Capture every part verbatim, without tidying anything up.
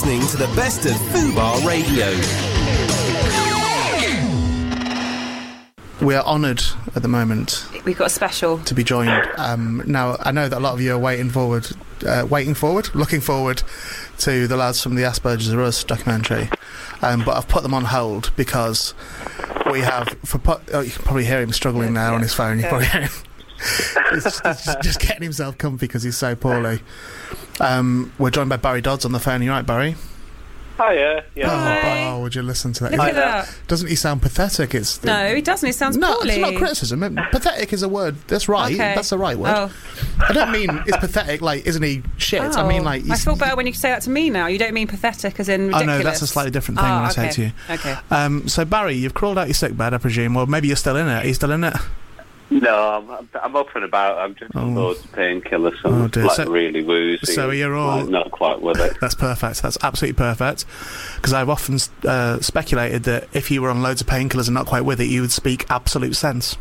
listening to the best of Fubar Radio. We are honoured at the moment. We've got a special to be joined. Um, now, I know that a lot of you are waiting forward, uh, waiting forward, looking forward to the lads from the Asperger's Are Us documentary, um, but I've put them on hold because we have. For pu- oh, you can probably hear him struggling now on his phone. You Yeah. probably hear him. he's, just, he's just, just getting himself comfy because he's so poorly. Um, we're joined by Barry Dodds on the phone. You right, Barry? Hiya. Yeah. Hi. Oh, would you listen to that? Look at that. Doesn't he sound pathetic? It's No, he doesn't. He sounds no, poorly. it's not criticism. It- Pathetic is a word. That's right. Okay. That's the right word. Oh. I don't mean it's pathetic. Like, isn't he shit? I Oh. mean, like. I he's- feel better when you say that to me now. You don't mean pathetic as in Oh ridiculous. no, that's a slightly different thing Ah, when I okay. say it to you. Okay. Um, so Barry, you've crawled out your sick bed, I presume. Well, maybe you're still in it. Are you still in it? No, I'm, I'm up and about. I'm just on Oh. loads of painkillers, so Oh, I'm dear. like So- really woozy. so you're all- like, not quite with it. That's perfect. That's absolutely perfect. Because I've often uh, speculated that if you were on loads of painkillers and not quite with it, you would speak absolute sense.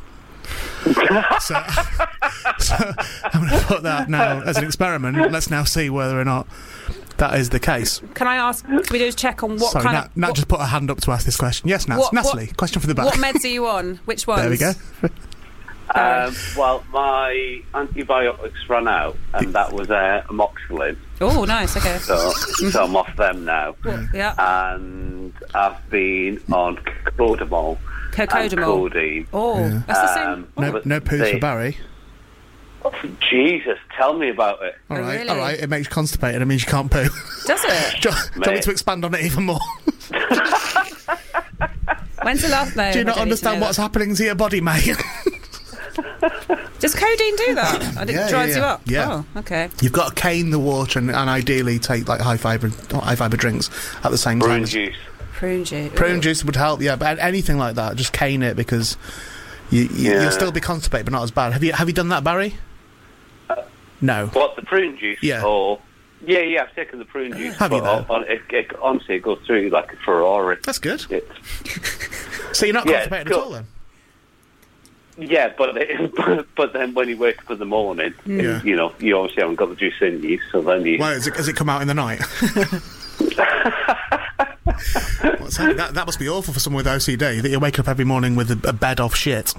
so, so I'm going to put that now as an experiment. Let's now see whether or not that is the case. Can I ask, can we just check on what Sorry, kind Nat, of... Nat what, just put her hand up to ask this question. Yes, Nat. What- Natalie, what- question for the back. what meds are you on? Which ones? There we go. Um, well, my antibiotics ran out, and that was uh, amoxicillin. Oh, nice, okay. So, so I'm off them now. Yeah. And I've been on cocodamol and Cocodamol. codeine. Oh, Yeah. that's the same. Um, No, but no poos they- for Barry. Jesus, tell me about it. All Oh, right, really? all right. It makes you constipated. It means you can't poo. Does it? do, you, do you want me Mate. to expand on it even more? When's the last... No, do you I not don't need to understand know what's that. happening to your body, mate? Does codeine do that? I didn't Yeah, drive yeah, you yeah. up? Yeah. Oh, okay. You've got to cane the water and, and ideally take like high fibre, high fibre drinks at the same time. Prune as- juice. Prune juice. Prune Ooh. juice would help, yeah, but anything like that, just cane it because you, you, Yeah. you'll still be constipated, but not as bad. Have you have you done that, Barry? No. What, the prune juice? Yeah. Or, yeah, yeah, I've taken the prune juice. Have you, but though? on, it, it, honestly, it goes through like a Ferrari. That's good. It's, So you're not Yeah, constipated it's at good. all then? yeah, but it, but then when you wake up in the morning, it- Yeah. you know, you obviously haven't got the juice in you, so then you... Well, has it, has it come out in the night? What's that? That, that must be awful for someone with O C D, that you're waking up every morning with a, a bed of shit.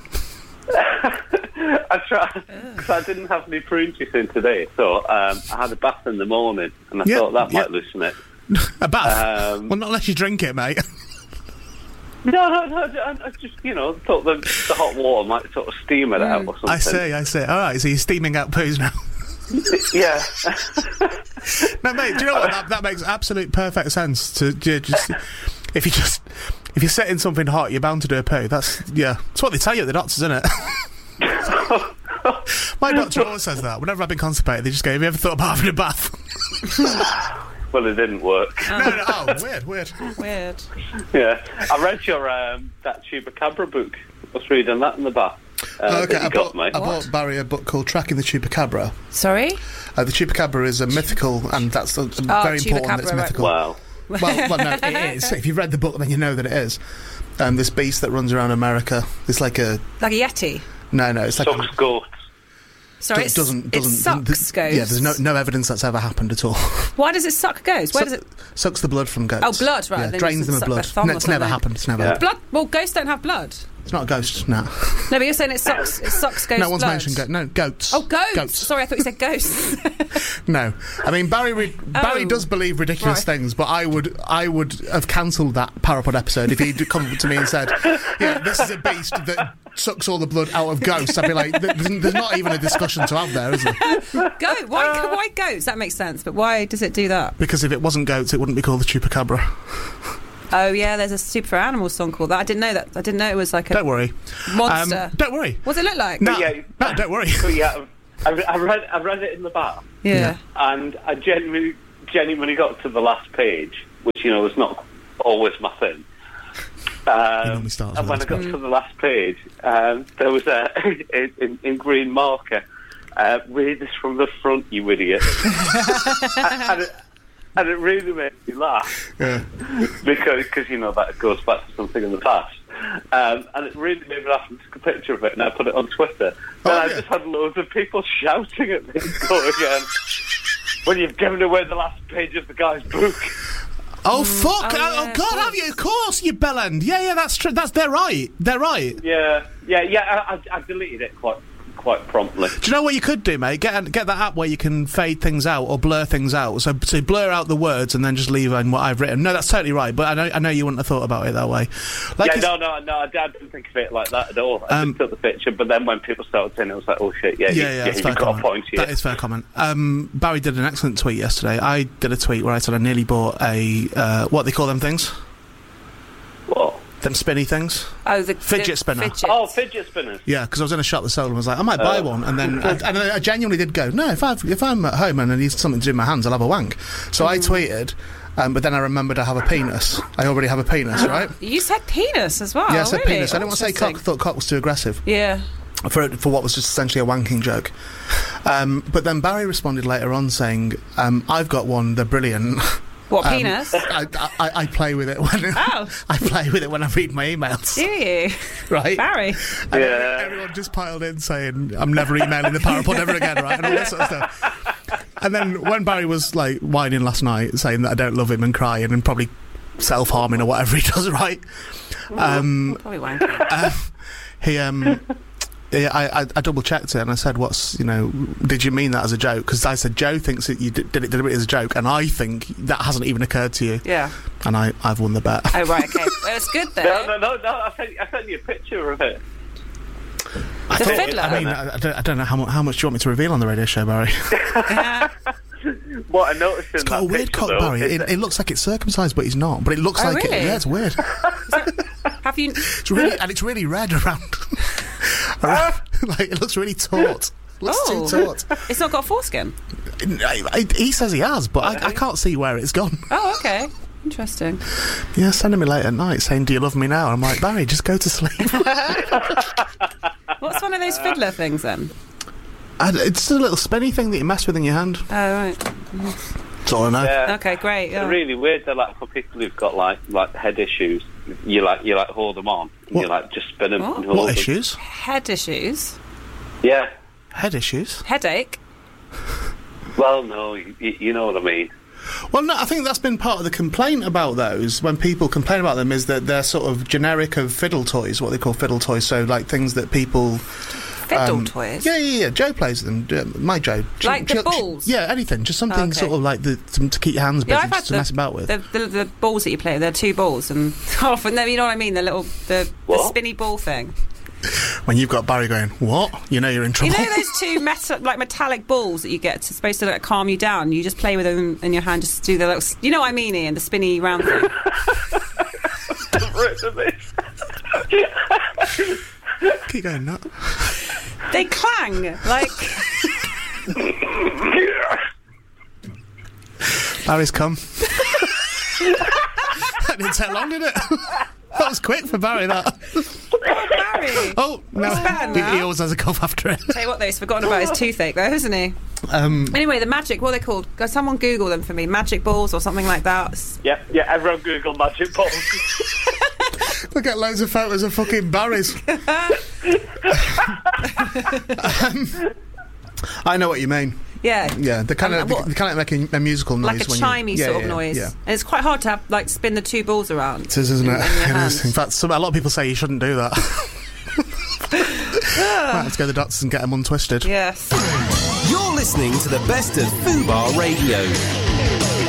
I tried, because I didn't have any prune juice in today, so um, I had a bath in the morning, and I Yeah, thought that yeah. might loosen it. A bath? Um, Well, not unless you drink it, mate. No, no, no, I I just, you know, thought the, the hot water might sort of steam it out or something. I see, I see. All right, so you're steaming out poos now. Yeah. No, mate, do you know what? That, that makes absolute perfect sense. To ju- just if you just if you're setting something hot, you're bound to do a poo. That's yeah. That's what they tell you at the doctors, isn't it? My doctor always says that. Whenever I've been constipated, they just go, "Have you ever thought about having a bath?" Well, it didn't work. no, no. Oh, weird, weird. Weird. Yeah. I read your, um, that Chupacabra book. I was reading that in the bath. Uh, okay, that you I got, bought, mate. I bought Barry a book called Tracking the Chupacabra. Sorry? Uh, the Chupacabra is a mythical, and that's uh, very Oh, Chupacabra, important that it's right. mythical. Wow. Well, well, no, it is. If you've read the book, then you know that it is. Um, this beast that runs around America. It's like a Like a Yeti? no, no. It's like Sucks a, goats. Sorry, it it's, doesn't it doesn't sucks th- ghosts. Yeah, there's no no evidence that's ever happened at all. Why does it suck ghosts? Where Suck- does it... Sucks the blood from goats. Oh, blood, right, Yeah, then drains just them of suck blood. their thumb No, or it's never something. happened. It's never Yeah. happened. Blood? Well, ghosts don't have blood. It's not a ghost. No, No, but you're saying it sucks, it sucks ghosts' no one's blood. mentioned goat. No, goats. Oh, goats. Goats. Sorry, I thought you said ghosts. No, I mean Barry. Re- Barry Oh. does believe ridiculous Right. things, but I would, I would have cancelled that Parapod episode if he'd come to me and said, "Yeah, this is a beast that sucks all the blood out of ghosts." I'd be like, "There's, there's not even a discussion to have there, is there?" Goat? Why, why goats? That makes sense, but why does it do that? Because if it wasn't goats, it wouldn't be called the Chupacabra. Oh, yeah, there's a Super for Animals song called that. I didn't know that. I didn't know it was like a Don't worry. monster. Um, don't worry. What does it look like? No, Yeah. no, don't worry. But yeah, I, I read I read it in the bath, Yeah. and I genuinely, genuinely got to the last page, which, you know, is not always my thing. Um, normally starts and with when I that. got to the last page, um, there was a in, in green marker. Uh, read this from the front, you idiot. and, and, it, and it really made me laugh Yeah. because, cause, you know, that goes back to something in the past. Um, and it really made me laugh. I took a picture of it and I put it on Twitter. And Oh, I yeah. just had loads of people shouting at me going again, "Well, you've given away the last page of the guy's book." Oh fuck! Oh, Oh, yeah, oh God, of have you? Of course, you bellend. Yeah, yeah, that's true. That's they're right. They're right. Yeah, yeah, yeah. I, I, I deleted it quite quite promptly. Do you know what you could do, mate? Get a, get that app where you can fade things out or blur things out. So, so blur out the words and then just leave in what I've written. No, that's totally right. But I know I know you wouldn't have thought about it that way. Like yeah, no, no, no. I didn't think of it like that at all. I Um, just took the picture, but then when people started saying it, I was like, oh shit, yeah, Yeah, you, yeah, yeah, that's you've fair got comment. a point here. That is fair comment. Um, Barry did an excellent tweet yesterday. I did a tweet where I said I nearly bought a uh, what they call them things, What? them spinny things. Oh, the Fidget the spinner. Fidget. Oh, fidget spinners. Yeah, because I was in a shop that sold them. I was like, I might buy one, and then I, and I genuinely did go. No, if I if I'm at home and I need something to do with my hands, I'll have a wank. So I tweeted. Um, but then I remembered I have a penis. I already have a penis, right? You said penis as well. Yeah, I said really? penis. I didn't want to say cock. I Interesting. thought cock was too aggressive. Yeah. For for what was just essentially a wanking joke. Um, but then Barry responded later on saying, um, I've got one, they're brilliant. What, Um, penis? I, I, I play with it when Oh. I play with it when I read my emails. Do you? Right? Barry? And Yeah. everyone just piled in saying, I'm never emailing the PowerPod ever again, right? And all that sort of stuff. And then when Barry was like whining last night, saying that I don't love him and crying and probably self-harming or whatever he does, right? Um, Probably wanking. uh, he um yeah, I, I, I double checked it and I said, "What's you know? Did you mean that as a joke?" Because I said Joe thinks that you did, did it deliberately as a joke, and I think that hasn't even occurred to you. Yeah. And I I've won the bet. Oh, right, okay. Well, it's good, though. No, no, no, no. I sent, I sent you a picture of it. I The thought- fiddler? I mean, I, I, don't, I don't know how, mu- how much do you want me to reveal on the radio show, Barry? What I noticed in It's got that a weird picture, cock, though, Barry. is It, that- it looks like it's circumcised, but he's not. But it looks Oh, like really? it. Yeah, it's weird. Have you... It's really and it's really red around. around like it looks really taut. Looks Oh. too taut. It's not got foreskin? I- I- He says he has, but I, I can't see where it's gone. Oh, okay. Interesting. Yeah, sending me late at night saying, "Do you love me now?" I'm like, Barry, just go to sleep. What's one of those fiddler things, then? And it's just a little spinny thing that you mess with in your hand. Oh, right. That's all I know. Yeah. Okay, great. They're Yeah. really weird. They're like for people who've got like like head issues. You like you like hold them on. And What? you like just spin them. What? And hold What them. issues? Head issues. Yeah. Head issues? Headache. Well, no, you, you know what I mean. Well, no, I think that's been part of the complaint about those, when people complain about them, is that they're sort of generic of fiddle toys, what they call fiddle toys, so like things that people... Fiddle um, toys? Yeah, yeah, yeah, Joe plays them, uh, my Joe. Like the She'll- she'll- balls? Yeah, anything, just something Okay. sort of like the, to, to keep your hands busy, Yeah, I've had just to the, mess about with. the, the, the balls that you play with. They're two balls, and often, no, you know what I mean. The little, the, the What? spinny ball thing. When you've got Barry going, what? You know you're in You trouble. know those two metal, like metallic balls that you get to, supposed to like, calm you down. You just play with them in your hand, just do the little. s- You know what I mean, Ian? The spinny round thing. Keep going, nut. They clang like. Barry's come. That didn't take long, did it? That was quick for Barry, that. Barry. Oh, no. It's better He, now. he always has a cough after it. Tell you what, though, he's forgotten about his toothache, though, hasn't he? Um, Anyway, the magic. What are they called? Go, someone Google them for me. Magic balls or something like that. S- Yeah, yeah. Everyone Google magic balls. Look at loads of photos of fucking Barry's. um, I know what you mean. Yeah. Yeah, they kind Um, of they, what- they kind of make a, a musical noise, Like a when chimey you, yeah, sort yeah, of noise. Yeah, And it's quite hard to have, like, spin the two balls around. it is, isn't in- it? in your It hand. is. In fact, some, a lot of people say you shouldn't do that. Might have to go to the doctors and get them untwisted. Yes. You're listening to the best of Fubar Radio.